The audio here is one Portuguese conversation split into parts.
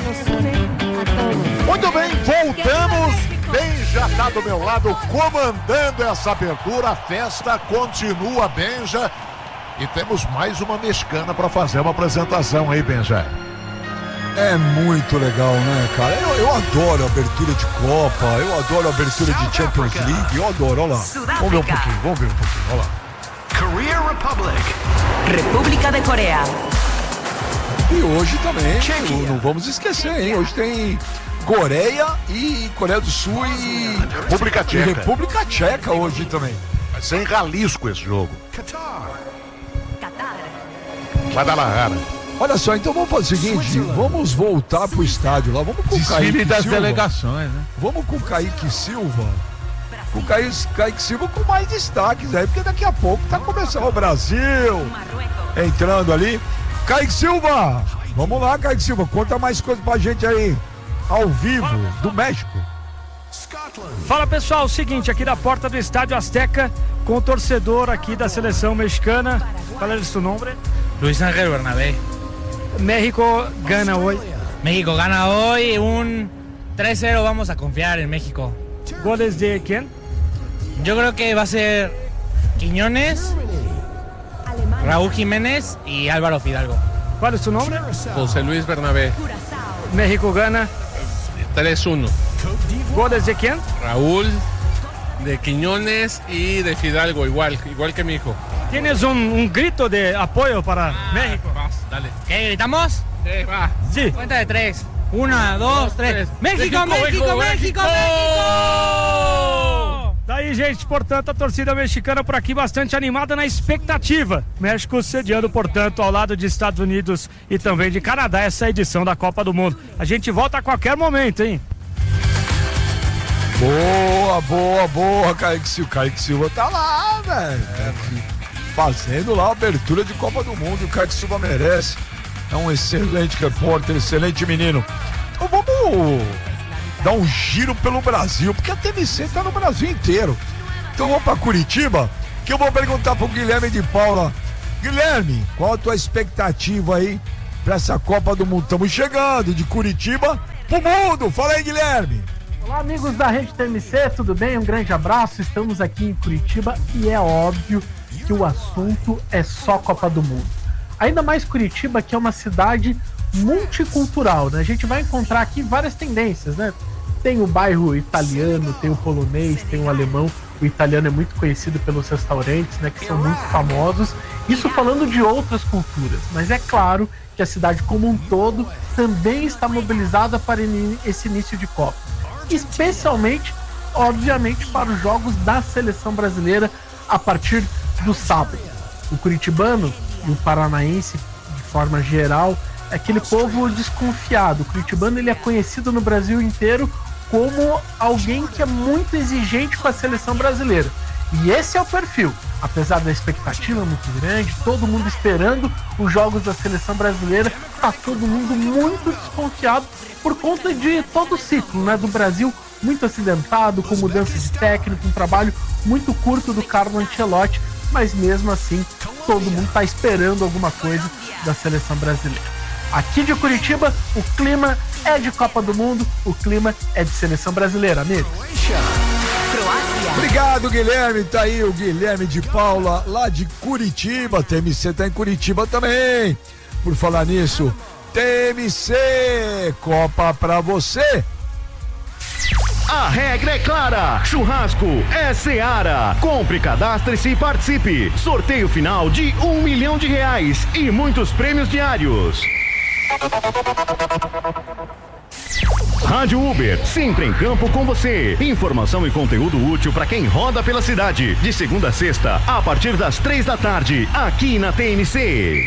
Muito bem, voltamos. Benja está do meu lado comandando essa abertura. A festa continua, Benja. E temos mais uma mexicana para fazer uma apresentação aí, Benja. É muito legal, né, cara? Eu adoro a abertura de Copa, eu adoro a abertura de Champions League, eu adoro, olha lá. Vamos ver um pouquinho, olha lá. Korea Republic. República de Coreia. E hoje também, não vamos esquecer, hein? Hoje tem Coreia e Coreia do Sul e República Tcheca hoje também. Vai ser em Jalisco esse jogo. Guadalajara. Olha só, então vamos fazer o seguinte, vamos voltar pro estádio lá, vamos com o Kaique das Silva. Delegações, né? Vamos com o Kaique Silva. Com o Kaique Silva com mais destaques aí, porque daqui a pouco tá começando o Brasil entrando ali. Kaique Silva, vamos lá, Kaique Silva, conta mais coisas pra gente aí, ao vivo, do México. Fala pessoal, o seguinte, aqui da porta do Estádio Azteca, com o torcedor aqui da seleção mexicana. Qual é seu nome? Luis Ángel Bernabé. México gana hoy. México gana hoy un 3-0, vamos a confiar en México. ¿Goles de quién? Yo creo que va a ser Quiñones, Raúl Jiménez y Álvaro Fidalgo. ¿Cuál es tu nombre? José Luis Bernabé. México gana 3-1. ¿Goles de quién? Raúl, de Quiñones y de Fidalgo, igual que mi hijo. ¿Tienes un grito de apoyo para México? Dale. ¿Qué, gritamos? Va. Sí. Cuenta de 3. 1, 2, 3. ¡México, México, México, México! Daí, gente, portanto, a torcida mexicana por aqui bastante animada na expectativa. México sediando, portanto, ao lado de Estados Unidos e também de Canadá essa edição da Copa do Mundo. A gente volta a qualquer momento, hein? Boa, Kaique Silva. Kaique Silva tá lá, velho. Fazendo lá a abertura de Copa do Mundo. O Kaique Silva merece. É um excelente repórter, excelente menino. Então vamos dar um giro pelo Brasil, porque a TMC tá no Brasil inteiro. Então vamos pra Curitiba, que eu vou perguntar pro Guilherme de Paula. Guilherme, qual a tua expectativa aí pra essa Copa do Mundo? Estamos chegando de Curitiba pro mundo. Fala aí, Guilherme. Olá, amigos da Rede TMC, tudo bem? Um grande abraço. Estamos aqui em Curitiba e é óbvio que o assunto é só Copa do Mundo. Ainda mais Curitiba, que é uma cidade multicultural, né? A gente vai encontrar aqui várias tendências, né? Tem o bairro italiano, tem o polonês, tem o alemão. O italiano é muito conhecido pelos restaurantes, né? Que são muito famosos. Isso falando de outras culturas. Mas é claro que a cidade como um todo também está mobilizada para esse início de Copa. Especialmente, obviamente, para os jogos da seleção brasileira a partir do sábado. O curitibano e o paranaense, de forma geral, é aquele povo desconfiado. O curitibano ele é conhecido no Brasil inteiro como alguém que é muito exigente com a seleção brasileira. E esse é o perfil. Apesar da expectativa muito grande, todo mundo esperando os jogos da seleção brasileira, tá todo mundo muito desconfiado por conta de todo o ciclo, né, do Brasil muito acidentado, com mudança de técnico, um trabalho muito curto do Carlo Ancelotti, mas mesmo assim todo mundo está esperando alguma coisa da seleção brasileira. Aqui de Curitiba, o clima é de Copa do Mundo, o clima é de seleção brasileira, amigos. Obrigado, Guilherme. Tá aí o Guilherme de Paula, lá de Curitiba. TMC tá em Curitiba também. Por falar nisso, TMC, Copa pra você. A regra é clara, churrasco é Seara. Compre, cadastre-se e participe. Sorteio final de R$1 milhão e muitos prêmios diários. Rádio Uber, sempre em campo com você. Informação e conteúdo útil para quem roda pela cidade. De segunda a sexta, a partir das 3 da tarde, aqui na TMC.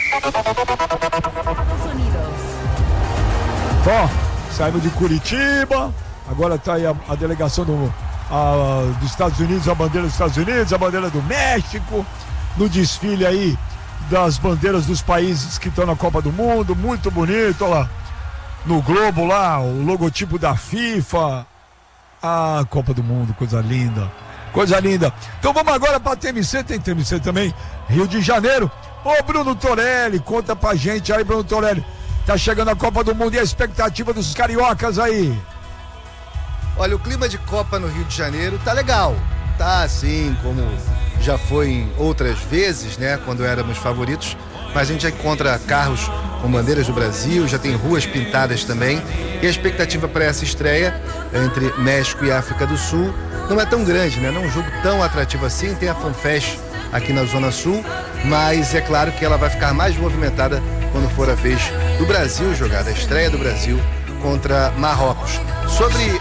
Bom, saímos de Curitiba. Agora tá aí a delegação dos Estados Unidos, a bandeira dos Estados Unidos, a bandeira do México, no desfile aí das bandeiras dos países que estão na Copa do Mundo, muito bonito, olha lá, no globo lá, o logotipo da FIFA, a Copa do Mundo, coisa linda. Então vamos agora pra TMC, tem TMC também, Rio de Janeiro. Ô Bruno Torelli, conta pra gente aí, Bruno Torelli, Tá chegando a Copa do Mundo e a expectativa dos cariocas aí. Olha, o clima de Copa no Rio de Janeiro tá legal. Tá assim como já foi em outras vezes, né? Quando éramos favoritos. Mas a gente já encontra carros com bandeiras do Brasil, já tem ruas pintadas também. E a expectativa para essa estreia entre México e África do Sul não é tão grande, né? Não é um jogo tão atrativo assim. Tem a FanFest aqui na Zona Sul, mas é claro que ela vai ficar mais movimentada quando for a vez do Brasil jogar, a estreia do Brasil contra Marrocos. Sobre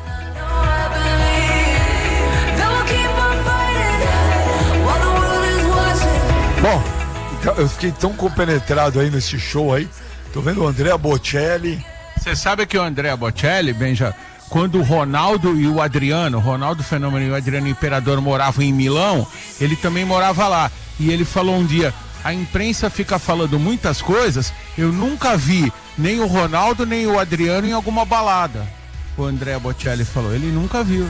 Bom, então, eu fiquei tão compenetrado aí nesse show aí. Tô vendo o Andrea Bocelli. Você sabe que o Andrea Bocelli, Benja, quando o Ronaldo e o Adriano, Ronaldo Fenômeno e o Adriano Imperador moravam em Milão, ele também morava lá. E ele falou um dia, a imprensa fica falando muitas coisas, eu nunca vi nem o Ronaldo nem o Adriano em alguma balada. O Andrea Bocelli falou, ele nunca viu.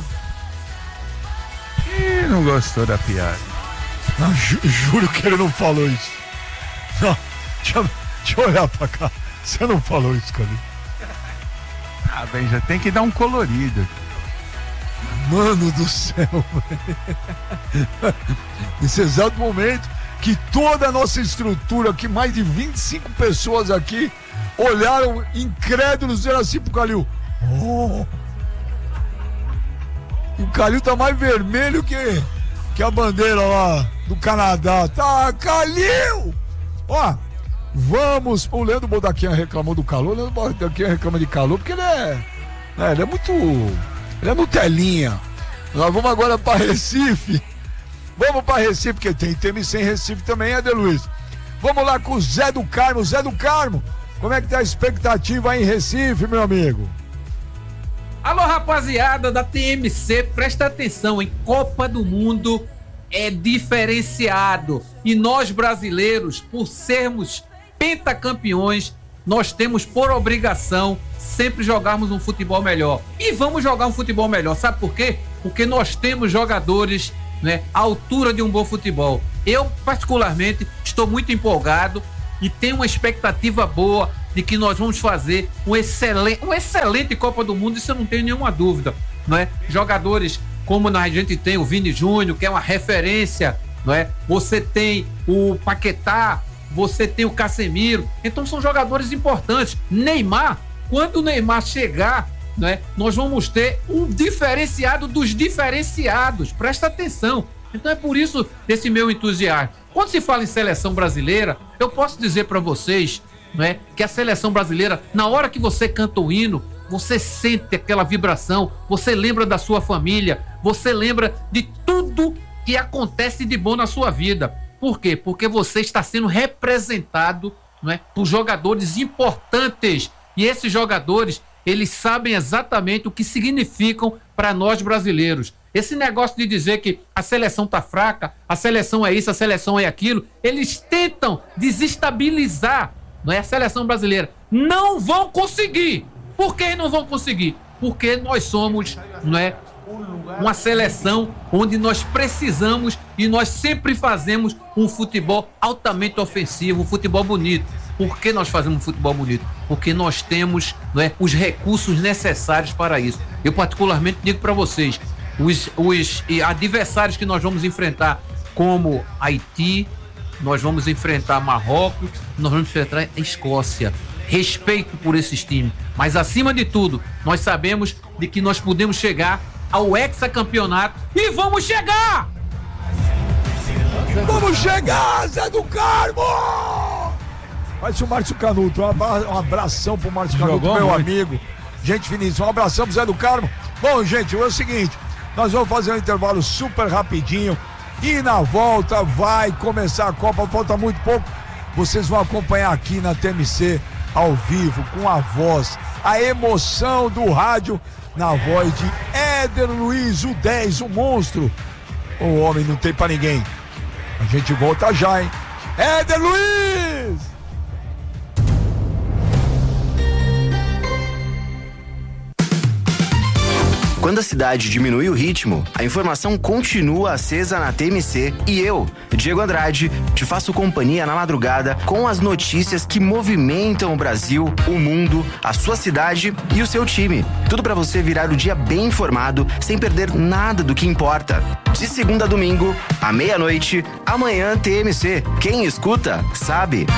E não gostou da piada. Não, juro que ele não falou isso. Não, deixa eu olhar pra cá. Você não falou isso, cara. Ah, Benja, tem que dar um colorido. Mano do céu, velho. Nesse exato momento que toda a nossa estrutura aqui, mais de 25 pessoas aqui, olharam incrédulos e disseram assim pro Calil. Oh. E o Calil tá mais vermelho que a bandeira lá do Canadá. Tá, Calil! Ó, vamos. O Leandro Bodaquian reclamou do calor. O Leandro Bodaquian reclama de calor porque ele é muito. Ele é Nutelinha. Nós vamos agora para Recife. Vamos para Recife, porque tem TMC em Recife também, Eder Luiz. Vamos lá com o Zé do Carmo. Zé do Carmo, como é que tá a expectativa aí em Recife, meu amigo? Alô, rapaziada da TMC, presta atenção, hein? Copa do Mundo é diferenciado. E nós brasileiros, por sermos pentacampeões, nós temos por obrigação sempre jogarmos um futebol melhor. E vamos jogar um futebol melhor, sabe por quê? Porque nós temos jogadores, né, à altura de um bom futebol. Eu, particularmente, estou muito empolgado e tenho uma expectativa boa de que nós vamos fazer uma excelente Copa do Mundo, isso eu não tenho nenhuma dúvida, não é? Jogadores como a gente tem o Vini Júnior, que é uma referência, não é? Você tem o Paquetá, você tem o Casemiro, então são jogadores importantes. Neymar, quando o Neymar chegar, não é? Nós vamos ter um diferenciado dos diferenciados, presta atenção. Então é por isso esse meu entusiasmo. Quando se fala em seleção brasileira, eu posso dizer para vocês, não é, que a seleção brasileira, na hora que você canta o hino, você sente aquela vibração, você lembra da sua família, você lembra de tudo que acontece de bom na sua vida. Por quê? Porque você está sendo representado, não é, por jogadores importantes. E esses jogadores, eles sabem exatamente o que significam para nós brasileiros. Esse negócio de dizer que a seleção tá fraca, a seleção é isso, a seleção é aquilo, eles tentam desestabilizar, não é, a seleção brasileira. Não vão conseguir. Por que não vão conseguir? Porque nós somos, não é, uma seleção onde nós precisamos e nós sempre fazemos um futebol altamente ofensivo, um futebol bonito. Por que nós fazemos um futebol bonito? Porque nós temos, não é, os recursos necessários para isso. Eu particularmente digo para vocês, os adversários que nós vamos enfrentar, como Haiti, nós vamos enfrentar Marrocos, nós vamos enfrentar a Escócia. Respeito por esses times, mas acima de tudo, nós sabemos de que nós podemos chegar ao hexacampeonato e vamos chegar! Vamos chegar, Zé do Carmo! Vai-se o Márcio Canuto, um abração pro Márcio Canuto, meu amigo. Gente finíssima, um abração pro Zé do Carmo. Bom, gente, é o seguinte, nós vamos fazer um intervalo super rapidinho e na volta vai começar a Copa, falta muito pouco. Vocês vão acompanhar aqui na TMC ao vivo, com a voz, a emoção do rádio, na voz de Eder Luiz, o 10, o monstro. O homem não tem pra ninguém. A gente volta já, hein? Eder Luiz! Quando a cidade diminui o ritmo, a informação continua acesa na TMC e eu, Diego Andrade, te faço companhia na madrugada com as notícias que movimentam o Brasil, o mundo, a sua cidade e o seu time. Tudo para você virar o dia bem informado, sem perder nada do que importa. De segunda a domingo, à meia-noite, amanhã TMC. Quem escuta, sabe.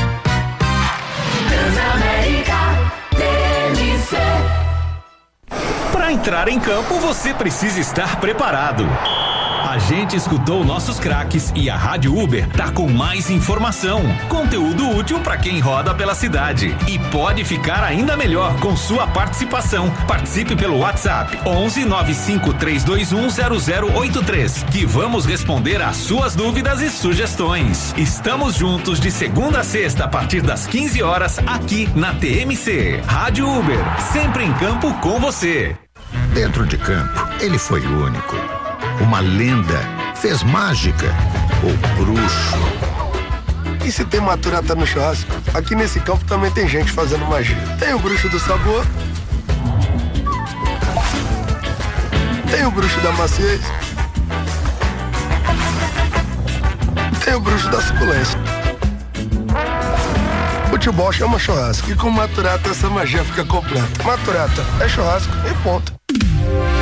Transamérica TMC. Para entrar em campo, você precisa estar preparado. A gente escutou nossos craques e a Rádio Uber tá com mais informação, conteúdo útil para quem roda pela cidade. E pode ficar ainda melhor com sua participação. Participe pelo WhatsApp 11 95 321 0083, que vamos responder às suas dúvidas e sugestões. Estamos juntos de segunda a sexta a partir das 15 horas aqui na TMC. Rádio Uber, sempre em campo com você. Dentro de campo, ele foi único. Uma lenda, fez mágica, o bruxo. E se tem maturata no churrasco, aqui nesse campo também tem gente fazendo magia. Tem o bruxo do sabor, tem o bruxo da maciez, tem o bruxo da suculência. Futebol chama churrasco e com maturata essa magia fica completa. Maturata é churrasco e ponto.